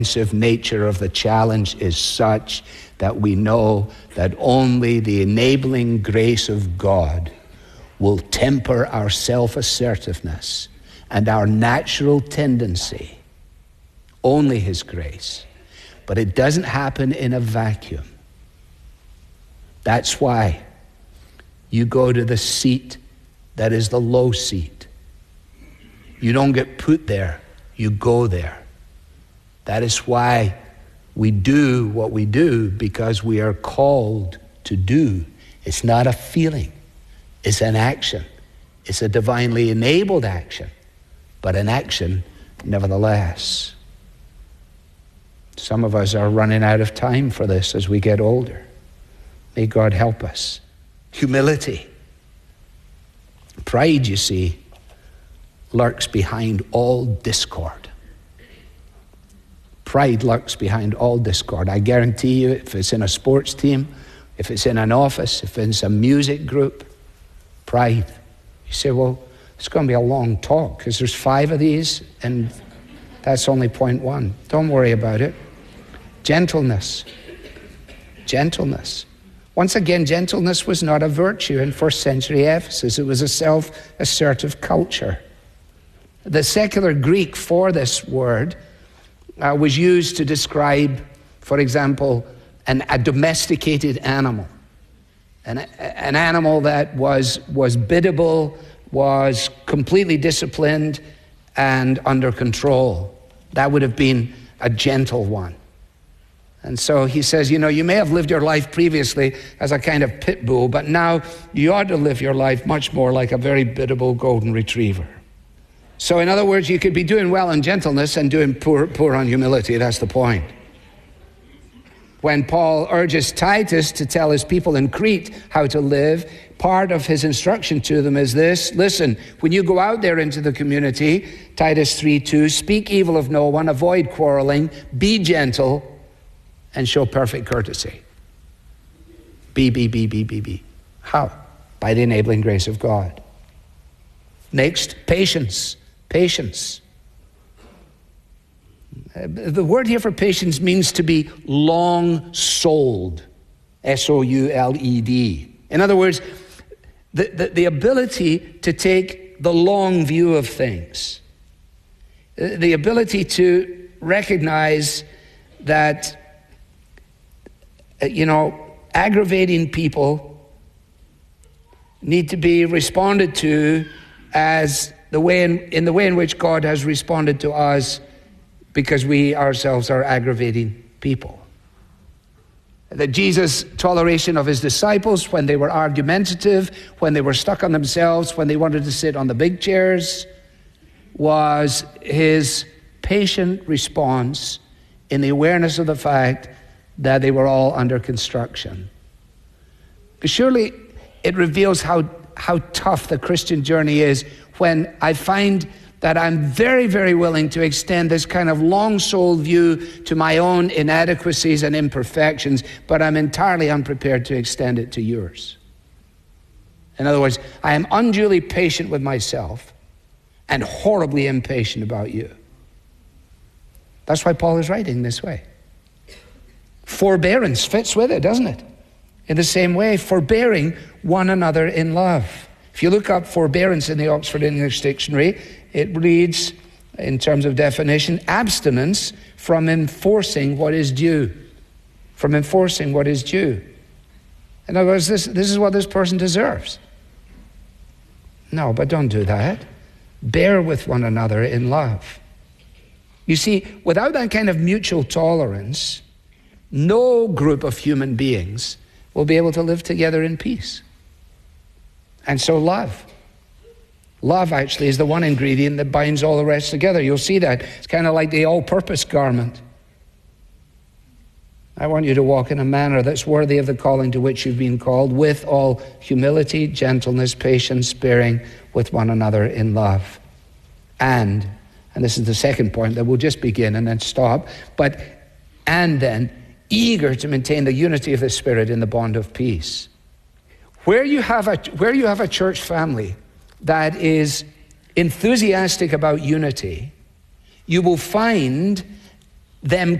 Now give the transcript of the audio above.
nature of the challenge is such that we know that only the enabling grace of God will temper our self-assertiveness and our natural tendency. Only His grace. But it doesn't happen in a vacuum. That's why you go to the seat that is the low seat. You don't get put there, you go there. That is why we do what we do, because we are called to do. It's not a feeling, it's an action. It's a divinely enabled action, but an action nevertheless. Some of us are running out of time for this as we get older. May God help us. Humility. Pride, you see, lurks behind all discord. Pride lurks behind all discord. I guarantee you, if it's in a sports team, if it's in an office, if it's a music group, pride. You say, well, it's going to be a long talk because there's 5 of these and that's only point 1. Don't worry about it. Gentleness. Gentleness. Once again, gentleness was not a virtue in first century Ephesus. It was a self-assertive culture. The secular Greek for this word was used to describe, for example, a domesticated animal. An animal that was biddable, was completely disciplined and under control. That would have been a gentle one. And so he says, you may have lived your life previously as a kind of pit bull, but now you ought to live your life much more like a very biddable golden retriever. So in other words, you could be doing well in gentleness and doing poor on humility. That's the point. When Paul urges Titus to tell his people in Crete how to live, part of his instruction to them is this: listen, when you go out there into the community, Titus 3:2, speak evil of no one, avoid quarreling, be gentle, and show perfect courtesy. Be. How? By the enabling grace of God. Next, patience. Patience. The word here for patience means to be long-souled. S-O-U-L-E-D. In other words, the ability to take the long view of things. The ability to recognize that, aggravating people need to be responded to as in the way in which God has responded to us, because we ourselves are aggravating people. That Jesus' toleration of his disciples when they were argumentative, when they were stuck on themselves, when they wanted to sit on the big chairs, was his patient response in the awareness of the fact that they were all under construction. But surely it reveals how tough the Christian journey is when I find that I'm very, very willing to extend this kind of long-souled view to my own inadequacies and imperfections, but I'm entirely unprepared to extend it to yours. In other words, I am unduly patient with myself and horribly impatient about you. That's why Paul is writing this way. Forbearance fits with it, doesn't it? In the same way, forbearing one another in love. If you look up forbearance in the Oxford English Dictionary, it reads, in terms of definition, abstinence from enforcing what is due. From enforcing what is due. In other words, this is what this person deserves. No, but don't do that. Bear with one another in love. You see, without that kind of mutual tolerance, no group of human beings will be able to live together in peace. And so love. Love actually is the one ingredient that binds all the rest together. You'll see that. It's kind of like the all-purpose garment. I want you to walk in a manner that's worthy of the calling to which you've been called, with all humility, gentleness, patience, bearing with one another in love. And this is the second point that we'll just begin and then stop, and then eager to maintain the unity of the Spirit in the bond of peace. Where you have a church family that is enthusiastic about unity, you will find them